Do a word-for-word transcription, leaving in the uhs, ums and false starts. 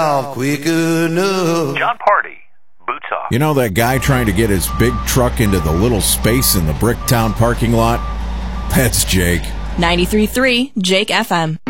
quick enough. John Party, Boots Off. You know that guy trying to get his big truck into the little space in the Bricktown parking lot? That's Jake. ninety-three point three Jake F M.